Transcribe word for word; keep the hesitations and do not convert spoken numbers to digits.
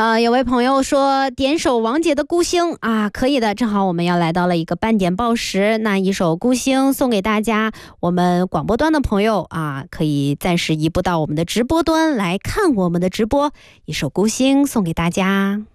呃，有位朋友说点首王杰的《孤星》啊，可以的，正好我们要来到了一个半点报时，那一首《孤星》送给大家，我们广播端的朋友啊，可以暂时移步到我们的直播端来看我们的直播，一首《孤星》送给大家。